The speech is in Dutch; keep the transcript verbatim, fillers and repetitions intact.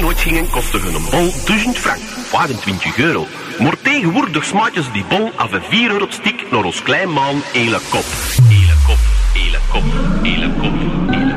nooit gingen, kostte hun een bol duizend frank, vijfentwintig euro. Maar tegenwoordig smaakten ze die bol af een vier euro stik naar ons klein maan, hele kop. Hele kop, hele kop, hele kop, hele